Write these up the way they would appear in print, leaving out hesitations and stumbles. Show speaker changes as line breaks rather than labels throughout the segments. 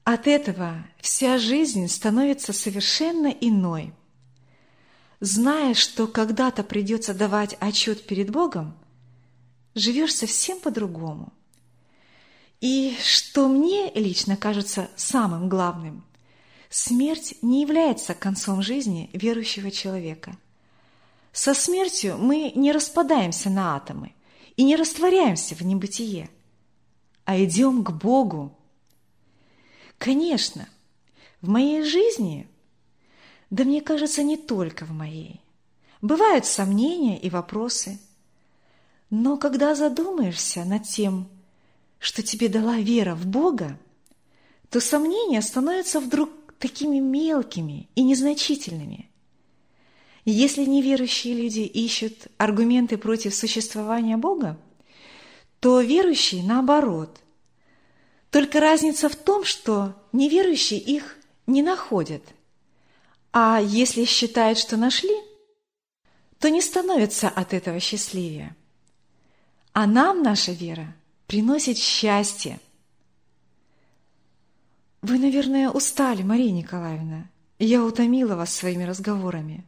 От этого вся жизнь становится совершенно иной. Зная, что когда-то придется давать отчет перед Богом, живешь совсем по-другому. И что мне лично кажется самым главным, смерть не является концом жизни верующего человека. Со смертью мы не распадаемся на атомы и не растворяемся в небытие, а идем к Богу. Конечно, в моей жизни, да мне кажется, не только в моей, бывают сомнения и вопросы, но когда задумаешься над тем, что тебе дала вера в Бога, то сомнения становятся вдруг такими мелкими и незначительными. Если неверующие люди ищут аргументы против существования Бога, то верующие наоборот. Только разница в том, что неверующие их не находят, а если считают, что нашли, то не становятся от этого счастливее. А нам наша вера приносит счастье. Вы, наверное, устали, Мария Николаевна. Я утомила вас своими разговорами.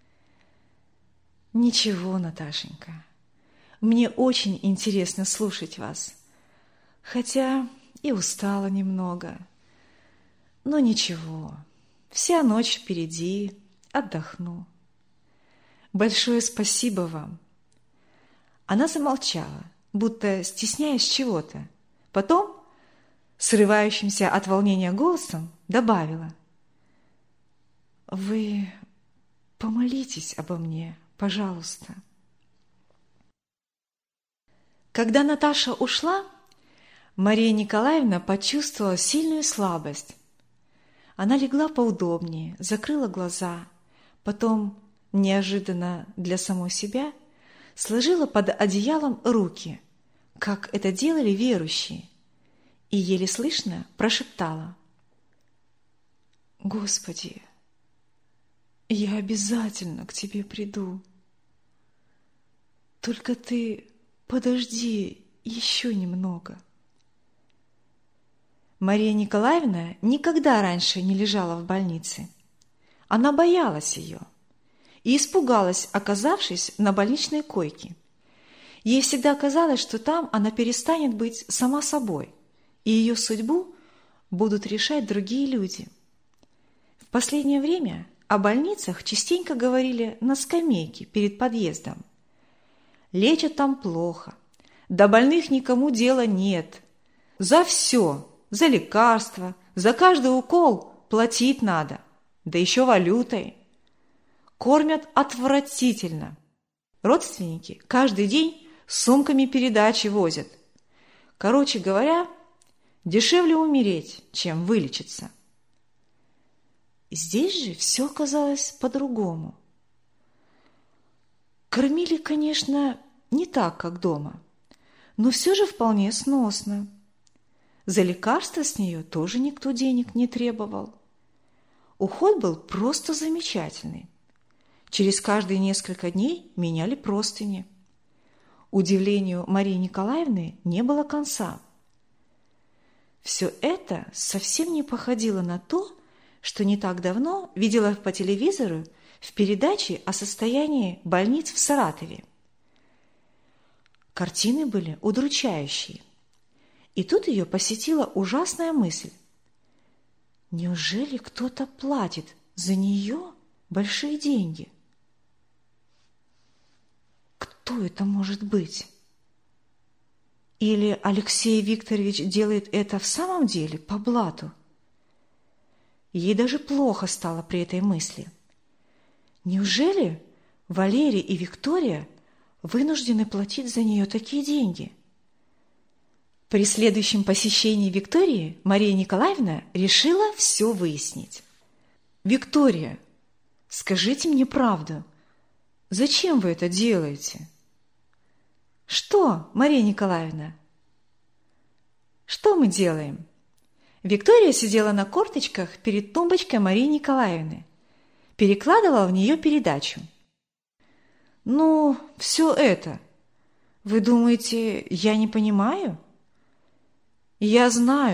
Ничего, Наташенька. Мне очень интересно слушать вас. Хотя и устала немного. Но ничего. Вся ночь впереди. Отдохну. Большое спасибо вам. Она замолчала, будто стесняясь чего-то. Потом, срывающимся от волнения голосом, добавила: «Вы помолитесь обо мне, пожалуйста». Когда Наташа ушла, Мария Николаевна почувствовала сильную слабость. Она легла поудобнее, закрыла глаза, потом, неожиданно для самой себя, сложила под одеялом руки, как это делали верующие, и еле слышно прошептала: «Господи, я обязательно к Тебе приду. Только Ты подожди еще немного». Мария Николаевна никогда раньше не лежала в больнице. Она боялась ее и испугалась, оказавшись на больничной койке. Ей всегда казалось, что там она перестанет быть сама собой, и ее судьбу будут решать другие люди. В последнее время о больницах частенько говорили на скамейке перед подъездом. Лечат там плохо, до больных никому дела нет. За все, за лекарства, за каждый укол платить надо, да еще валютой. Кормят отвратительно. Родственники каждый день сумками передачи возят. Короче говоря, дешевле умереть, чем вылечиться. Здесь же все казалось по-другому. Кормили, конечно, не так, как дома, но все же вполне сносно. За лекарства с нее тоже никто денег не требовал. Уход был просто замечательный. Через каждые несколько дней меняли простыни. Удивлению Марии Николаевны не было конца. Все это совсем не походило на то, что не так давно видела по телевизору в передаче о состоянии больниц в Саратове. Картины были удручающие. И тут ее посетила ужасная мысль. Неужели кто-то платит за нее большие деньги? Кто это может быть? Или Алексей Викторович делает это в самом деле по блату? Ей даже плохо стало при этой мысли. Неужели Валерий и Виктория вынуждены платить за нее такие деньги? При следующем посещении Виктории Мария Николаевна решила все выяснить. «Виктория, скажите мне правду. Зачем вы это делаете?» «Что, Мария Николаевна?» «Что мы делаем?» Виктория сидела на корточках перед тумбочкой Марии Николаевны, перекладывала в нее передачу. «Ну, все это. Вы думаете, я не понимаю?» «Я знаю,